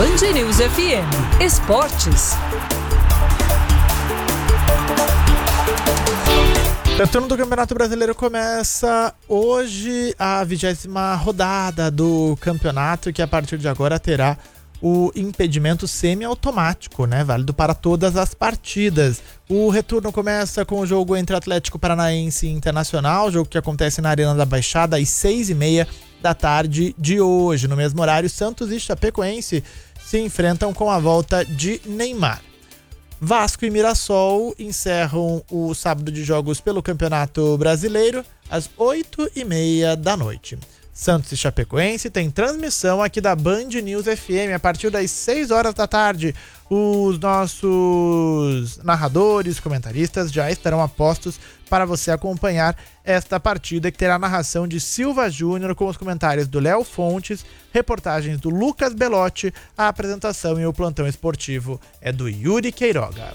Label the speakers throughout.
Speaker 1: Band News FM Esportes.
Speaker 2: O turno do Campeonato Brasileiro começa hoje a 20ª rodada do campeonato, que a partir de agora terá o impedimento semiautomático, né? Válido para todas as partidas. O retorno começa com o jogo entre Atlético Paranaense e Internacional, jogo que acontece na Arena da Baixada às 6h30 da tarde de hoje. No mesmo horário, Santos e Chapecoense se enfrentam com a volta de Neymar. Vasco e Mirassol encerram o sábado de jogos pelo Campeonato Brasileiro às 8h30 da noite. Santos e Chapecoense tem transmissão aqui da Band News FM a partir das 6 horas da tarde. Os nossos narradores, comentaristas já estarão a postos para você acompanhar esta partida, que terá a narração de Silva Júnior com os comentários do Léo Fontes, reportagens do Lucas Belotti, a apresentação e o plantão esportivo é do Yuri Queiroga.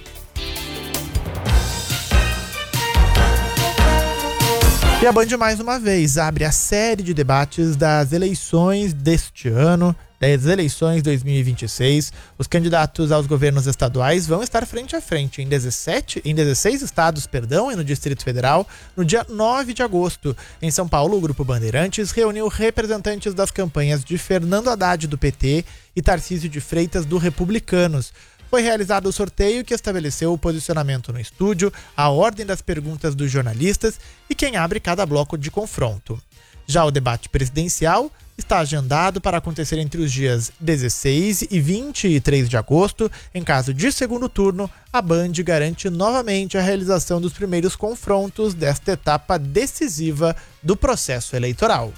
Speaker 2: E a Band, mais uma vez, abre a série de debates das eleições deste ano, das eleições 2026. Os candidatos aos governos estaduais vão estar frente a frente em 16 estados, e no Distrito Federal, no dia 9 de agosto. Em São Paulo, o Grupo Bandeirantes reuniu representantes das campanhas de Fernando Haddad, do PT, e Tarcísio de Freitas, do Republicanos. Foi realizado o sorteio que estabeleceu o posicionamento no estúdio, a ordem das perguntas dos jornalistas e quem abre cada bloco de confronto. Já o debate presidencial está agendado para acontecer entre os dias 16 e 23 de agosto. Em caso de segundo turno, a Band garante novamente a realização dos primeiros confrontos desta etapa decisiva do processo eleitoral.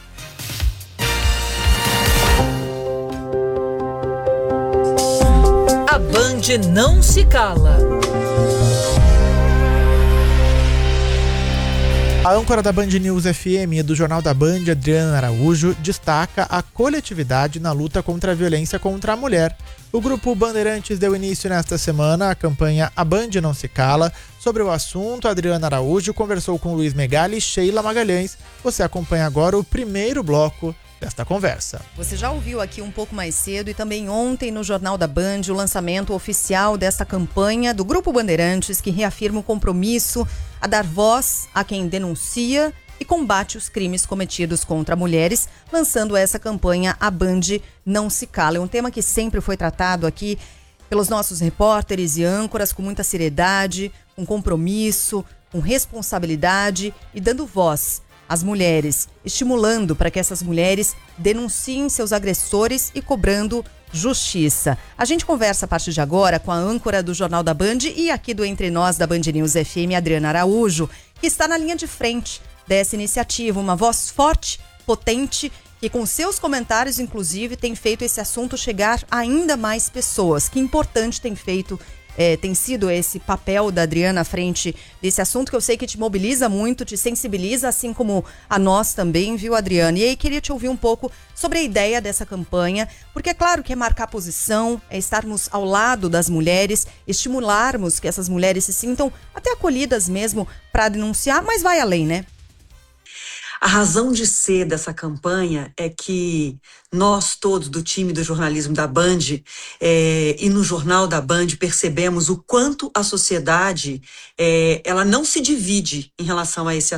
Speaker 1: A Band não se cala.
Speaker 2: A âncora da Band News FM e do Jornal da Band, Adriana Araújo, destaca a coletividade na luta contra a violência contra a mulher. O Grupo Bandeirantes deu início nesta semana à campanha A Band Não Se Cala. Sobre o assunto, Adriana Araújo conversou com Luiz Megali e Sheila Magalhães. Você acompanha agora o primeiro bloco desta conversa.
Speaker 3: Você já ouviu aqui um pouco mais cedo e também ontem no Jornal da Band o lançamento oficial desta campanha do Grupo Bandeirantes, que reafirma o compromisso a dar voz a quem denuncia e combate os crimes cometidos contra mulheres, lançando essa campanha A Band Não Se Cala. É um tema que sempre foi tratado aqui pelos nossos repórteres e âncoras com muita seriedade, com compromisso, com responsabilidade e dando voz às mulheres, estimulando para que essas mulheres denunciem seus agressores e cobrando justiça. A gente conversa a partir de agora com a âncora do Jornal da Band e aqui do Entre Nós da Band News FM, Adriana Araújo, que está na linha de frente dessa iniciativa, uma voz forte, potente, que com seus comentários, inclusive, tem feito esse assunto chegar a ainda mais pessoas. Que importante tem sido esse papel da Adriana à frente desse assunto, que eu sei que te mobiliza muito, te sensibiliza, assim como a nós também, viu, Adriana? E aí queria te ouvir um pouco sobre a ideia dessa campanha, porque é claro que é marcar posição, é estarmos ao lado das mulheres, estimularmos que essas mulheres se sintam até acolhidas mesmo para denunciar, mas vai além, né?
Speaker 4: A razão de ser dessa campanha é que nós todos do time do jornalismo da Band e no Jornal da Band percebemos o quanto a sociedade ela não se divide em relação a esse